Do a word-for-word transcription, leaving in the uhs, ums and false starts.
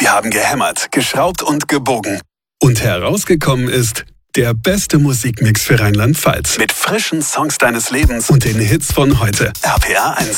Wir haben gehämmert, geschraubt und gebogen. Und herausgekommen ist der beste Musikmix für Rheinland-Pfalz. Mit frischen Songs deines Lebens und den Hits von heute. R P R eins.